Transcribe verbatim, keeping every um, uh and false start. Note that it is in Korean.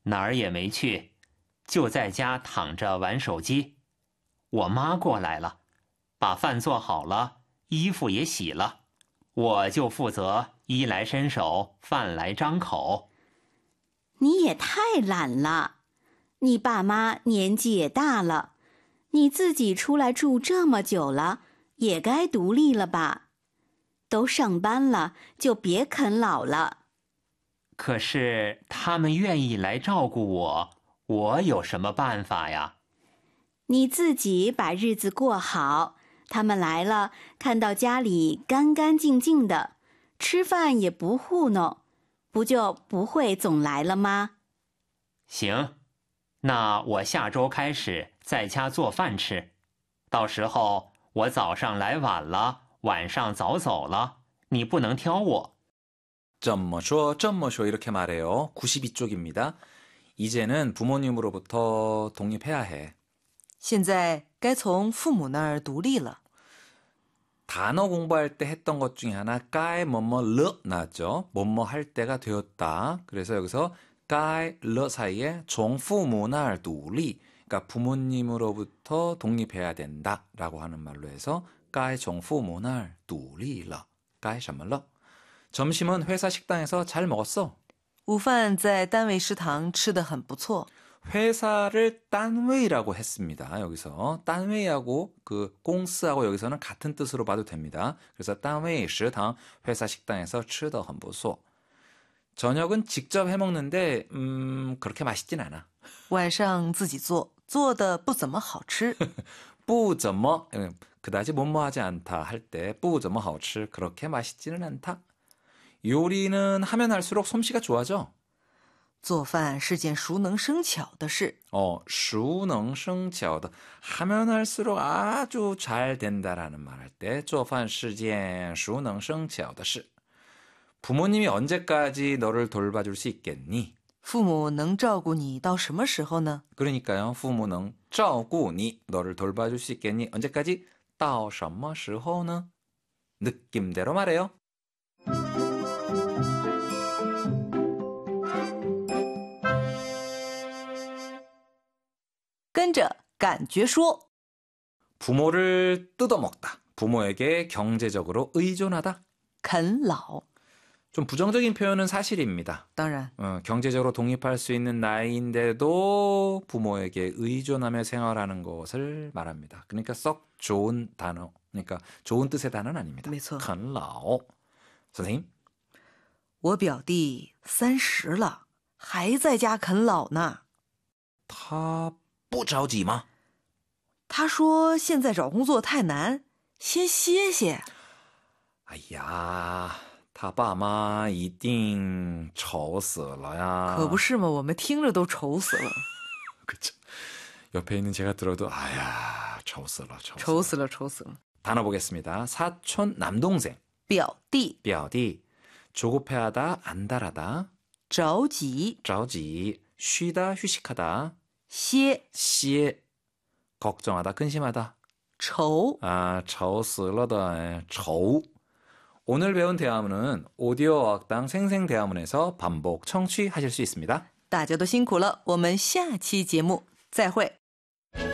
哪儿也没去，就在家躺着玩手机。我妈过来了，把饭做好了，衣服也洗了，我就负责衣来伸手，饭来张口。 你也太懒了，你爸妈年纪也大了，你自己出来住这么久了，也该独立了吧？都上班了，就别啃老了。 可是他们愿意来照顾我，我有什么办法呀？ 你自己把日子过好，他们来了，看到家里干干净净的，吃饭也不糊弄，不就不会总来了吗？ 行，那我下周开始在家做饭吃，到时候我早上来晚了，晚上早走了，你不能挑我。 这么说这么说이렇게 말해요. 구십이 쪽입니다. 이제는 부모님으로부터 독립해야 해. 现在该从父母那儿独立了。 단어 공부할 때 했던 것 중에 하나 까에 뭐뭐 르 나왔죠. 뭐뭐 할 때가 되었다. 그래서 여기서 까에 르 사이에 종부모날独立, 그러니까 부모님으로부터 독립해야 된다라고 하는 말로 해서 까에 종부모날独立了. 까에 什么了? 점심은 회사 식당에서 잘 먹었어. 午饭在单位食堂吃得很不错。 회사를 딴웨이라고 했습니다. 여기서 딴웨이하고 그 공스하고 여기서는 같은 뜻으로 봐도 됩니다. 그래서 딴웨이 식당, 회사 식당에서 吃得很不错. 저녁은 직접 해먹는데 음 그렇게 맛있진 않아. 晚上自己做，做的不怎么好吃。 不怎么 그다지 뭐뭐하지 않다 할 때不怎么好吃 그렇게 맛있지는 않다. 요리는 하면 할수록 솜씨가 좋아져. 做饭是件熟能生巧的事。 어, 熟能生巧的 하면 할수록 아주 잘 된다라는 말 할 때 做饭是件熟能生巧的事. 부모님이 언제까지 너를 돌봐줄 수 있겠니? 父母能照顾你到什么时候呢？ 그러니까요. 父母能照顾你 너를 돌봐줄 수 있겠니? 언제까지? 到什么时候呢? 느낌대로 말해요. 跟着感觉说。 부모를 뜯어먹다. 부모에게 경제적으로 의존하다. 啃老。 좀 부정적인 표현은 사실입니다. 当然， 어, 경제적으로 독립할 수 있는 나이인데도 부모에게 의존하며 생활하는 것을 말합니다. 그러니까 썩 좋은 단어, 그러니까 좋은 뜻의 단어는 아닙니다. 没错。 啃老. 선생님? 我表弟三十了，还在家啃老呢。 他不着急吗？ 他说现在找工作太难，先歇歇。 哎呀，他爸妈一定愁死了呀。 可不是嘛，我们听着都愁死了。 그쵸. 옆에 있는 제가 들어도 아야,愁死了,愁死了. 愁死了，愁死了。 단어 보겠습니다. 사촌 남동생. 表弟。 表弟. 조급해하다, 안달하다. 着急。 着急. 쉬다, 휴식하다. 歇。 歇. 걱정하다, 근심하다. 愁. 아, 愁死了的 愁. 오늘 배운 대화문은 오디오 어학당 생생대화문에서 반복 청취하실 수 있습니다. 大家都辛苦了，我们下期节目再会。